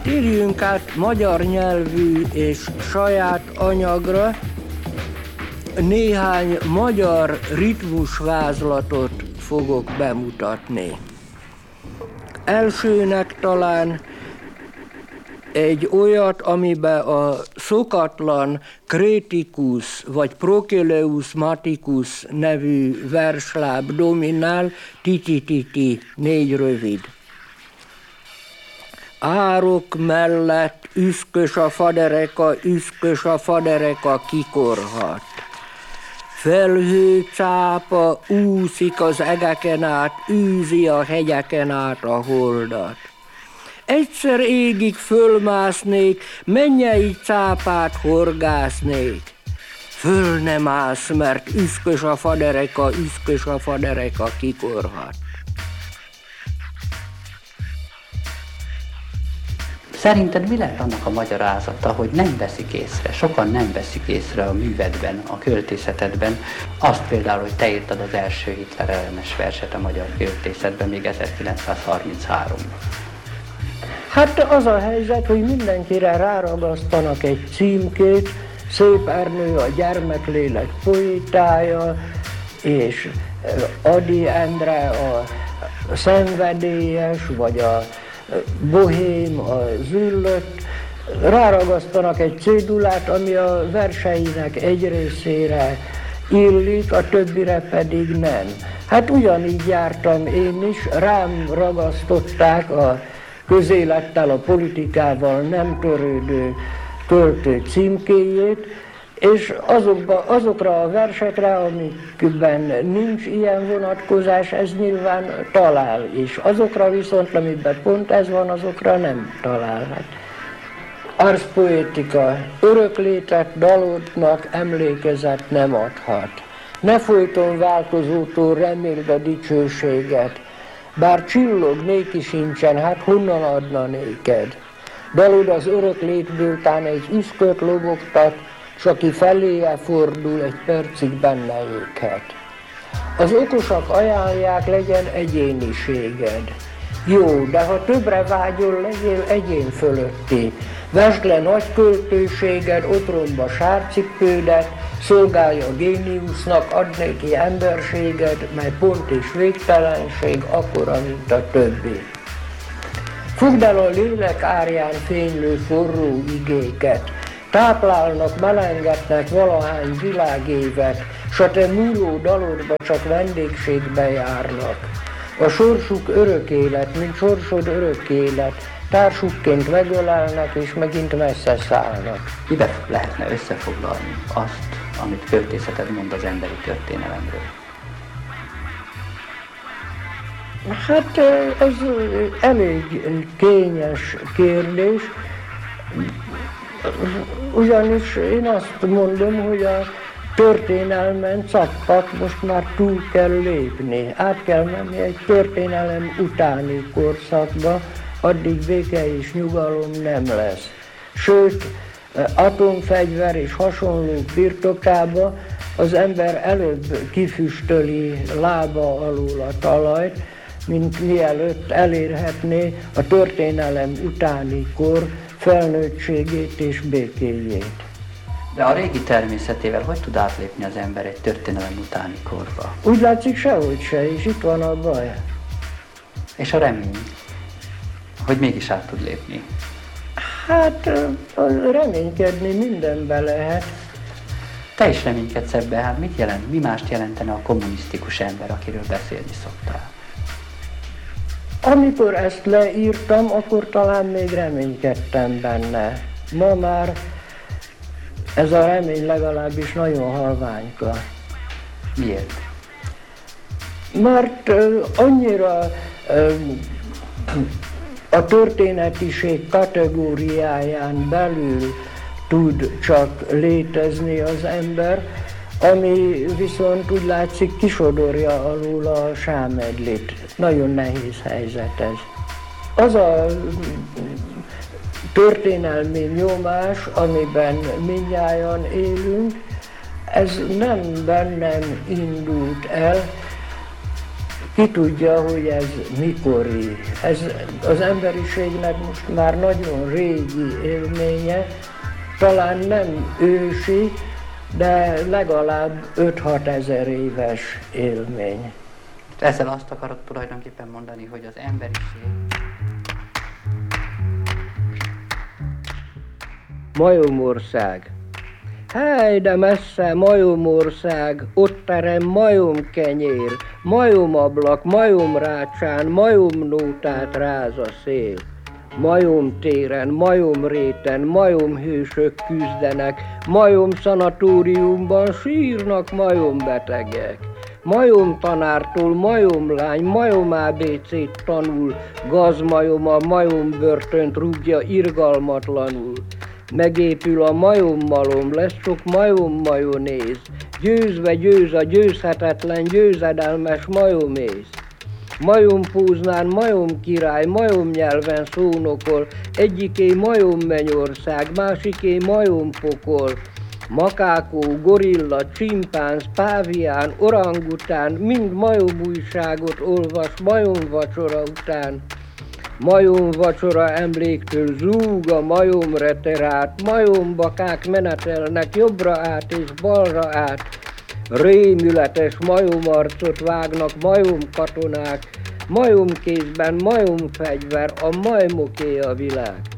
Térjünk át magyar nyelvű és saját anyagra. Néhány magyar ritmusvázlatot fogok bemutatni. Elsőnek talán egy olyat, amiben a szokatlan Kritikus vagy Proceleusz-Maticus nevű versláb dominál, titi-titi, 4 rövid. Árok mellett üszkös a fadereka kikorhat. Felhőcápa úszik az egeken át, űzi a hegyeken át a holdat. Egyszer égig fölmásznék, mennyei cápát horgásznék. Föl nem állsz, mert üszkös a fadereka kikorhat. Szerinted mi lett annak a magyarázata, hogy nem veszik észre, sokan nem veszik észre a művedben, a költészetedben, azt például, hogy te írtad az első Hitler ellenes verset a magyar költészetben még 1933-ban? Hát az a helyzet, hogy mindenkire ráragasztanak egy címkét, Szép Ernő a gyermeklélek poétája, és Ady Endre a szenvedélyes, vagy a bohém, a züllött, ráragasztanak egy cédulát, ami a verseinek egy részére illik, a többire pedig nem. Hát ugyanígy jártam én is, rám ragasztották a közélettel, a politikával nem törődő költő címkéjét, és azokra a versekre, amikben nincs ilyen vonatkozás, ez nyilván talál, és azokra viszont, amiben pont ez van, azokra nem talál. Ars poetica, öröklétet dalodnak emlékezet nem adhat. Ne folyton változótól reméld a dicsőséget, bár csillog néki sincsen, hát honnan adna néked? Dalod az öröklétből tán egy üszköt lobogtat, s aki feléje fordul, egy percig benne éghet. Az okosak ajánlják, legyen egyéniséged. Jó, de ha többre vágyol, legyél egyén fölötti. Vesd le nagy költőséged, otromba sárcipődet, szolgálj a géniusznak, add neki emberséged, mely pont és végtelenség akkora, mint a többi. Fogd el a lélek árján fénylő forró igéket, táplálnak, melengetnek valahány világévet, s a te múló dalodba csak vendégségbe járnak. A sorsuk örök élet, mint sorsod örök élet, társukként megölelnek és megint messze szállnak. Miben lehetne összefoglalni azt, amit költészeted mond az emberi történelemről? Hát ez elég kényes kérdés, ugyanis én azt mondom, hogy a történelmen cappat most már túl kell lépni. Át kell menni egy történelem utáni korszakba, addig béke és nyugalom nem lesz. Sőt, atomfegyver és hasonló birtokába az ember előbb kifüstöli lába alól a talajt, mint mielőtt elérhetné a történelem utáni kor felnőttségét és békéjét. De a régi természetével hogy tud átlépni az ember egy történelem utáni korba? Úgy látszik sehogy se, és itt van a baj. És a remény? Hogy mégis át tud lépni? Hát reménykedni mindenben lehet. Te is reménykedsz ebben, hát mit jelent? Mi mást jelentene a kommunisztikus ember, akiről beszélni szoktál? Amikor ezt leírtam, akkor talán még reménykedtem benne. Ma már ez a remény legalábbis nagyon halványka. Miért? Mert annyira a történetiség kategóriáján belül tud csak létezni az ember, ami viszont úgy látszik kisodorja alul a sámedlit. Nagyon nehéz helyzet ez. Az a történelmi nyomás, amiben mindnyájan élünk, ez nem bennem indult el. Ki tudja, hogy ez mikori. Ez az emberiségnek most már nagyon régi élménye, talán nem ősi, de legalább 5-6 ezer éves élmény. Ezzel azt akarod tulajdonképpen mondani, hogy az emberiség... Majomország. Háj, de messze majomország, ott terem majomkenyér, majomablak, majomrácsán, majomnótát ráz a szél. Majomtéren, majomréten, majomhősök küzdenek, majomszanatóriumban sírnak majombetegek. Majomtanártól majomlány, majom ABC-t tanul, gazmajom a majombörtönt rúgja irgalmatlanul. Megépül a majommalom, lesz sok majom-majonéz, győzve győz a győzhetetlen, győzedelmes majomész. Majompóznán majomkirály, majomnyelven szónokol, egyiké majommennyország, másiké majompokol. Makákó, gorilla, csimpánz, pávián, orangután, mind majomújságot olvas majomvacsora után. Majomvacsora emléktől zúg a majomreterát, majombakák menetelnek jobbra át és balra át. Rémületes majomarcot vágnak majomkatonák, majomkézben majomfegyver, a majmoké a világ.